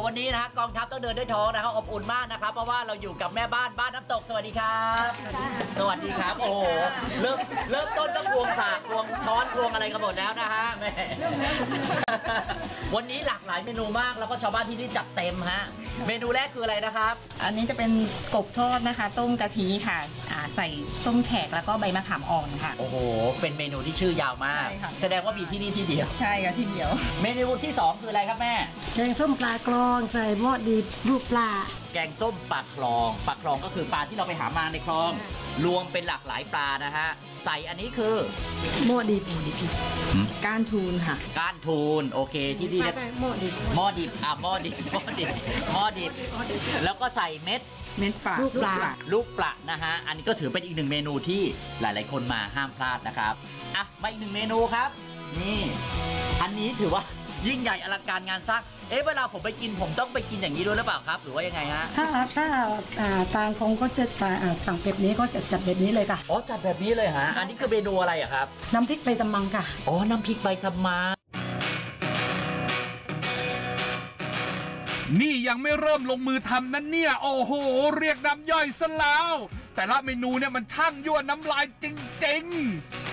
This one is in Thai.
วันนี้นะฮะกองทัพต้องเดินด้วยท้องนะครับอบอุ่นมากนะครับเพราะว่าเราอยู่กับแม่บ้านน้ำตกสวัสดีครับสวัสดีครับโอ้โหเริ่มต้นก็ควงสากควงช้อนควงอะไรกันหมดแล้วนะฮะแม่วันนี้หลากหลายเมนูมากแล้วก็ชาวบ้านที่นี่จัดเต็มฮะเมนูแรกคืออะไรนะครับอันนี้จะเป็นกบทอดนะคะต้มกะทิค่ะใส่ส้มแขกแล้วก็ใบมะขามอ่อนค่ะโอ้โหเป็นเมนูที่ชื่อยาวมากแสดงว่ามีที่นี่ที่เดียวใช่ค่ะที่เดียวเมนูที่2คืออะไรครับแม่แกงส้มปลากรองใส่หม้อดิบรูปปลาแกงส้มปลาคลองก็คือปลาที่เราไปหามาในคลองรวมเป็นหลากหลายปลานะฮะใส่อันนี้คือหม้อดิบก้านทูนค่ะก้านทูนโอเคที่นี่หม้อดิบหม้อดิบแล้วก็ใส่เม็ดปลาลูกปลานะฮะอันนี้ก็ถือเป็นอีกหนึ่งเมนูที่หลายๆคนมาห้ามพลาดนะครับอ่ะมาอีกหนึ่งเมนูครับนี่อันนี้ถือว่ายิ่งใหญ่อลังการงานสร้างเวลาผมไปกินผมต้องไปกินอย่างนี้ด้วยหรือเปล่าครับหรือว่ายังไงฮะถ้าทางของก็จะสั่งแบบนี้ก็จะจัดแบบนี้เลยค่ะอ๋อจัดแบบนี้เลยฮะอันนี้คือเมนูอะไรอะครับน้ำพริกใบตำมังค่ะอ๋อน้ำพริกใบตำมังนี่ยังไม่เริ่มลงมือทำนั้นเนี่ยโอ้โหเรียกน้ำย่อยซะแล้วแต่ละเมนูเนี่ยมันช่างยั่วน้ำลายจริงๆ